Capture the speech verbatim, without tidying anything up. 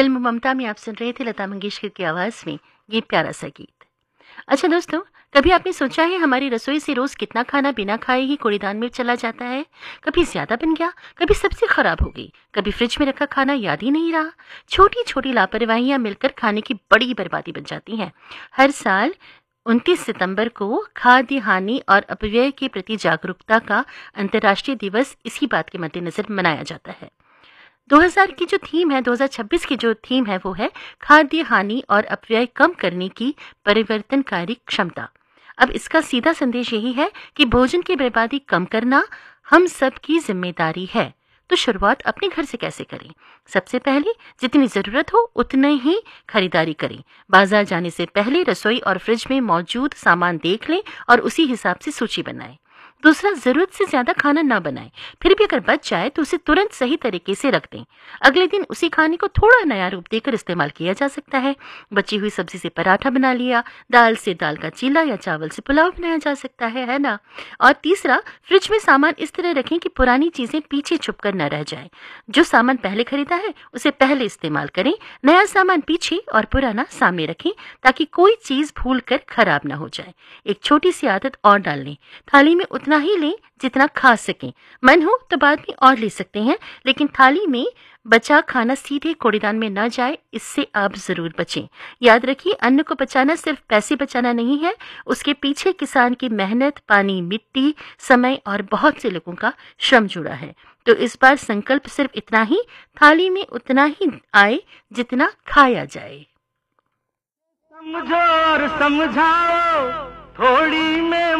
Film ममता में आप सुन रहे थे लता मंगेशकर की आवाज़ में ये प्यारा सा गीत। अच्छा दोस्तों, कभी आपने सोचा है हमारी रसोई से रोज़ कितना खाना बिना खाए ही कूड़ेदान में चला जाता है? कभी ज़्यादा बन गया, कभी सब्ज़ी खराब हो गई, कभी फ्रिज में रखा खाना याद ही नहीं रहा। छोटी-छोटी लापरवाहियाँ मिलकर खाने की बड़ी बर्बादी बन जाती हैं। हर साल उनतीस सितंबर को खाद्य हानि और अपव्यय के प्रति जागरूकता का अंतर्राष्ट्रीय दिवस इसी बात के मद्देनज़र मनाया जाता है। दो हज़ार की जो थीम है, दो हज़ार छब्बीस की जो थीम है वो है खाद्य हानि और अपव्यय कम करने की परिवर्तनकारी क्षमता। अब इसका सीधा संदेश यही है कि भोजन की बर्बादी कम करना हम सब की जिम्मेदारी है। तो शुरुआत अपने घर से कैसे करें? सबसे पहले जितनी जरूरत हो उतने ही खरीदारी करें। बाजार जाने से पहले रसोई और फ्रिज में मौजूद सामान देख लें और उसी हिसाब से सूची बनाएं। दूसरा, जरूरत से ज्यादा खाना ना बनाएं। फिर भी अगर बच जाए तो उसे तुरंत सही तरीके से रख दें। अगले दिन उसी खाने को थोड़ा नया रूप देकर इस्तेमाल किया जा सकता है। बची हुई सब्जी से पराठा बना लिया, दाल से दाल का चीला या चावल से पुलाव बनाया जा सकता है है ना। और तीसरा, फ्रिज में सामान इस तरह रखें कि पुरानी चीजें पीछे छुप कर न रह जाए। जो सामान पहले खरीदा है उसे पहले इस्तेमाल करें, नया सामान पीछे और पुराना सामने रखें ताकि कोई चीज भूल कर खराब ना हो जाए। एक छोटी सी आदत और डाल लें, थाली में उतना ही लें जितना खा सकें। मन हो तो बाद में और ले सकते हैं, लेकिन थाली में बचा खाना सीधे कूड़ेदान में न जाए, इससे आप जरूर बचें। याद रखिए, अन्न को बचाना सिर्फ पैसे बचाना नहीं है, उसके पीछे किसान की मेहनत, पानी, मिट्टी, समय और बहुत से लोगों का श्रम जुड़ा है। तो इस बार संकल्प सिर्फ इतना ही, थाली में उतना ही आए जितना खाया जाए। समझो और समझाओ थोड़ी में